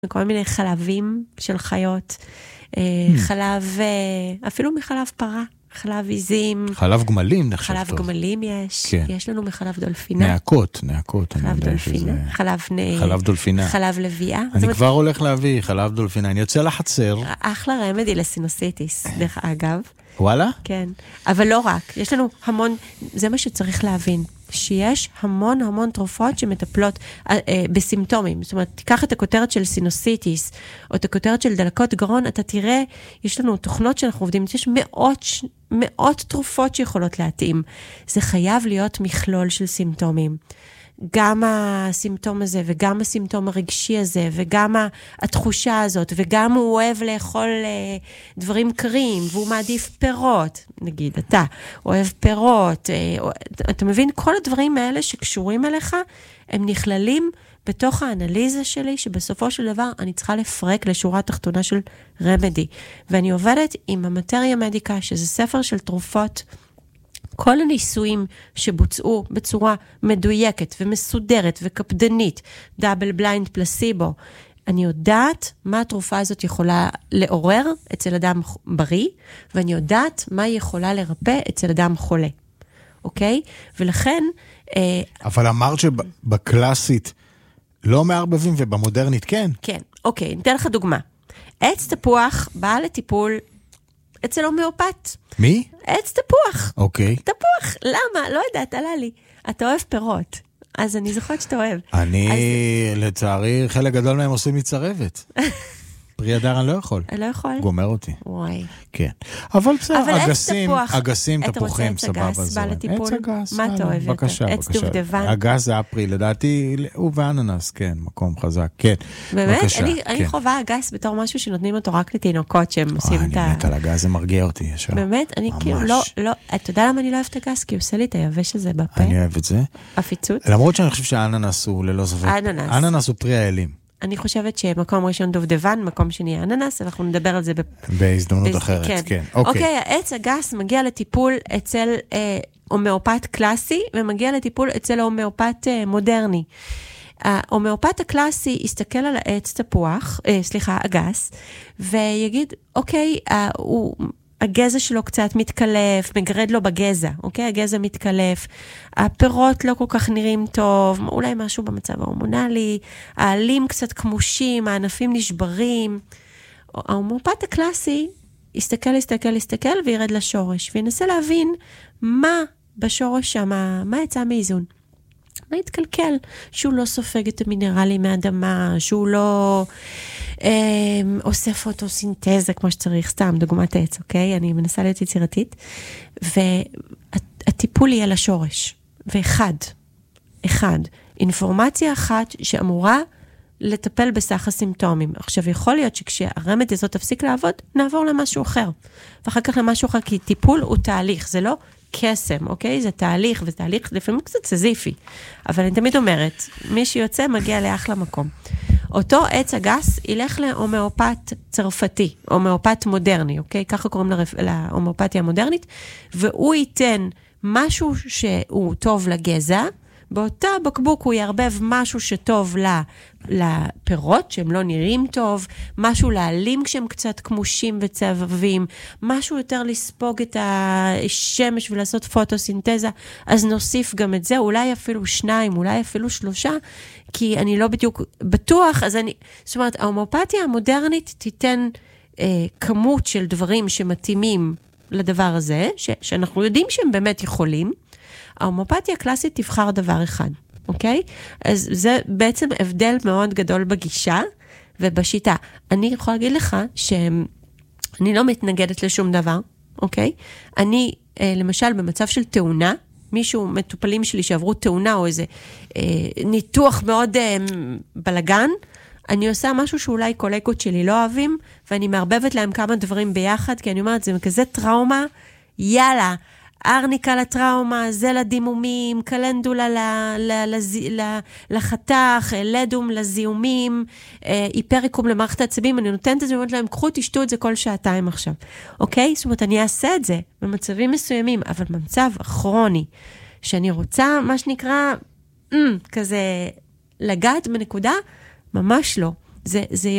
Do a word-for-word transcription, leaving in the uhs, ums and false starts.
כל מיני חלבים של חיות, חלב, אפילו מחלב פרה, חלב עיזים. חלב גמלים נחשב טוב. חלב גמלים יש, כן. יש לנו מחלב דולפינה. נעקות, נעקות. חלב דולפינה, חלב, חלב דולפינה. חלב לביאה. אני כבר הולך להביא חלב דולפינה, אני יוצא לחצר. אחלה רמדי לסינוסיטיס, דרך אגב. וואלה? כן, אבל לא רק, יש לנו המון, זה מה שצריך להבין, שיש המון המון תרופות שמטפלות אה, אה, בסימפטומים. זאת אומרת, תיקח את הכותרת של סינוסיטיס, או את הכותרת של דלקות גרון, אתה תראה, יש לנו תוכנות שאנחנו עובדים, יש מאות, מאות תרופות שיכולות להתאים. זה חייב להיות מכלול של סימפטומים. גם הסימפטום הזה, וגם הסימפטום הרגשי הזה, וגם התחושה הזאת, וגם הוא אוהב לאכול אה, דברים קרים, והוא מעדיף פירות, נגיד, אתה אוהב פירות, אה, אתה מבין, כל הדברים האלה שקשורים אליך, הם נכללים בתוך האנליזה שלי, שבסופו של דבר אני צריכה לפרק לשורה תחתונה של רמדי, ואני עובדת עם המטריה מדיקה, שזה ספר של תרופות, כל הניסויים שבוצעו בצורה מדויקת ומסודרת וקפדנית, דאבל בליינד פלסיבו, אני יודעת מה התרופה הזאת יכולה לעורר אצל אדם בריא, ואני יודעת מה היא יכולה לרפא אצל אדם חולה. אוקיי? ולכן... אבל אמרת שבקלאסית לא מערבבים ובמודרנית כן? כן, אוקיי, ניתן לך דוגמה. עץ תפוח בא לטיפול אצל הומאופת. מי? עץ תפוח. אוקיי. תפוח, למה? לא יודעת, עלה לי. אתה אוהב פירות, אז אני זוכרת שאתה אוהב. אני, אז... לצערי, חלק גדול מהם עושים מצרבת. פרי הדר אני לא יכול. לא יכול? גומר אותי. וואי. כן. אבל בסדר, אבל אגסים, תפוח, אגסים, תפוחים, סבבה. אתה רוצה עץ אגס, בא לטיפול? עץ אגס, מה אתה אוהב? בבקשה, עץ בבקשה. דובדבן? אגס זה הפרי, לדעתי, הוא ואננס, כן, מקום חזק, כן. באמת? בבקשה, אני, כן. אני חובה אגס בתור משהו שנותנים אותו רק לתינוקות שהם עושים את ה... אני מת על אגס, זה מרגיע אותי ישר. באמת? אני כאילו לא, לא, אתה יודע למה אני לא אוהבת אגס? כי הוא עושה לי את היבש הזה בפה. אני אוהב את זה. הפיצוץ. למרות שאני חושב שהאננס הוא ללא ספק. אננס. אננס הוא פרי האלים. אני חושבת שמקום ראשון דובדבן, מקום שני אננס, אנחנו נדבר על זה בהזדמנות אחרת, כן. כן. אוקיי, העץ הגס מגיע לטיפול אצל אה, הומאופת קלאסי, ומגיע לטיפול אצל הומאופת אה, מודרני. ההומאופת הקלאסי יסתכל על העץ תפוח, אה, סליחה, הגס, ויגיד, אוקיי, אה, הוא... הגזע שלו קצת מתקלף, מגרד לו בגזע, אוקיי? הגזע מתקלף, הפירות לא כל כך נראים טוב, אולי משהו במצב ההורמונלי, העלים קצת כמושים, הענפים נשברים. ההומאופת הקלאסי יסתכל, יסתכל, יסתכל וירד לשורש, וינסה להבין מה בשורש שם, מה יצא מאיזון. מה יתקלקל? שהוא לא סופג את המינרלים מהאדמה, שהוא לא אה, עושה פוטוסינתזה כמו שצריך, סתם דוגמת עץ, אוקיי? אני מנסה להיות יצירתית, והטיפול יהיה לשורש, ואחד, אחד, אינפורמציה אחת שאמורה לטפל בסך הסימפטומים. עכשיו, יכול להיות שכשהרמד הזאת תפסיק לעבוד, נעבור למשהו אחר, ואחר כך למשהו אחר, כי טיפול הוא תהליך, זה לא קסם, אוקיי? זה תהליך, ותהליך לפעמים קצת סזיפי. אבל אני תמיד אומרת, מי שיוצא מגיע לאחלה מקום. אותו עץ הגס ילך להומאופת צרפתי, הומאופת מודרני, אוקיי? ככה קוראים להומאופתיה המודרנית, והוא ייתן משהו שהוא טוב לגזע, באותה בקבוק הוא יערבב משהו שטוב לפירות, שהם לא נראים טוב, משהו להעלים כשהם קצת כמושים וצבבים, משהו יותר לספוג את השמש ולעשות פוטוסינתזה, אז נוסיף גם את זה, אולי אפילו שניים, אולי אפילו שלושה, כי אני לא בדיוק בטוח, אז אני, זאת אומרת, ההומאופתיה המודרנית תיתן אה, כמות של דברים שמתאימים לדבר הזה, ש, שאנחנו יודעים שהם באמת יכולים, ההומאופתיה הקלאסית תבחר דבר אחד, אוקיי? אז זה בעצם הבדל מאוד גדול בגישה ובשיטה. אני יכולה להגיד לך שאני לא מתנגדת לשום דבר, אוקיי? אני, למשל, במצב של תאונה, מישהו, מטופלים שלי שעברו תאונה או איזה אה, ניתוח מאוד אה, בלגן, אני עושה משהו שאולי קולגות שלי לא אוהבים, ואני מערבבת להם כמה דברים ביחד, כי אני אומרת, זה כזה טראומה, יאללה, ארניקה לטראומה, זה לדימומים, קלנדולה לחתך, לדום לזיהומים, היפריקום למערכת העצבים, אני נותנת את זה, אומרת להם, קחו, תשתו את זה כל שעתיים עכשיו. אוקיי? זאת אומרת, אני אעשה את זה במצבים מסוימים, אבל במצב כרוני, שאני רוצה, מה שנקרא, כזה לגעת בנקודה, ממש לא. זה, זה